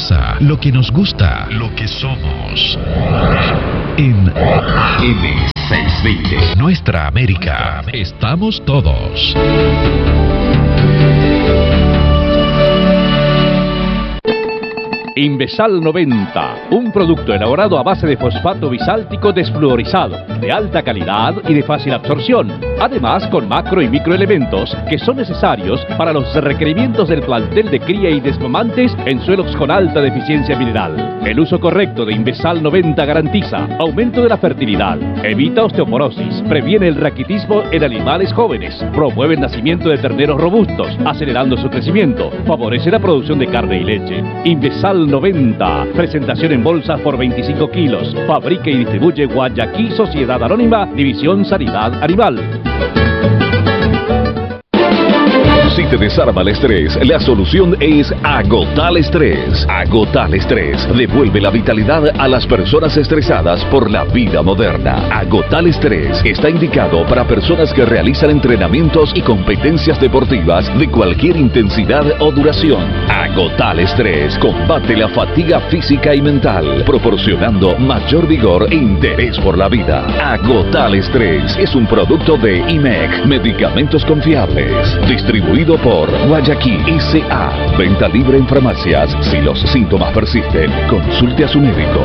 interesa, lo que nos gusta, lo que somos. En M620, Nuestra América, estamos todos. Invesal 90, un producto elaborado a base de fosfato bisáltico desfluorizado, de alta calidad y de fácil absorción, además con macro y microelementos que son necesarios para los requerimientos del plantel de cría y desmamantes en suelos con alta deficiencia mineral. El uso correcto de Invesal 90 garantiza aumento de la fertilidad, evita osteoporosis, previene el raquitismo en animales jóvenes, promueve el nacimiento de terneros robustos, acelerando su crecimiento, favorece la producción de carne y leche. Invesal 90, presentación en bolsas por 25 kilos, fabrica y distribuye Guayaquil Sociedad Anónima, División Sanidad Animal. Si te desarma el estrés, la solución es Agotal Estrés. Agotal Estrés devuelve la vitalidad a las personas estresadas por la vida moderna. Agotal Estrés está indicado para personas que realizan entrenamientos y competencias deportivas de cualquier intensidad o duración. Agotal Estrés combate la fatiga física y mental, proporcionando mayor vigor e interés por la vida. Agotal Estrés es un producto de IMEC, Medicamentos Confiables, distribuido por Guayaquil S.A. Venta libre en farmacias. Si los síntomas persisten, consulte a su médico.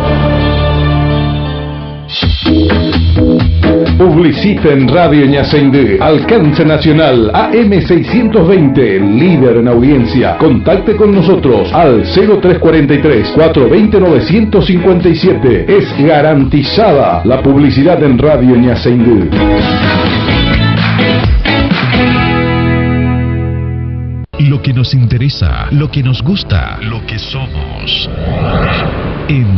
Publicita en Radio Ñaceindú. Alcance nacional AM620, líder en audiencia. Contacte con nosotros al 0343-420-957. Es garantizada la publicidad en Radio Ñaceindú. Lo que nos interesa, lo que nos gusta, lo que somos. En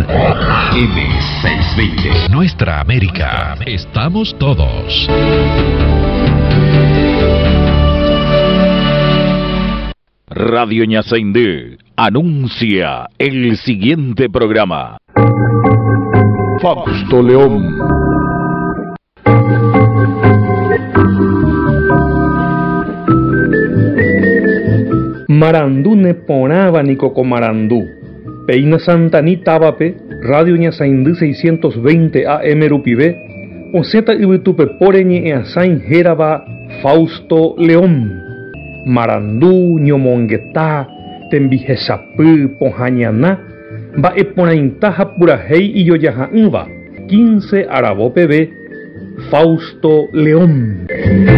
M620, Nuestra América, estamos todos. Radio Ñaceindú anuncia el siguiente programa. Fausto León. Marandú ne ponaba ni cocomarandú. Peina Santani Tabape, Radio Ñaceindú 620 AM Rupibé, Oceta Ibutupe Poreñe Asain Jeraba Fausto León. Marandú, Ñomonguetá, Tembijesapú, Pojañaná, Va Eponaintaja Purajei y Yoyajaunva, 15 Arabo PB, Fausto León.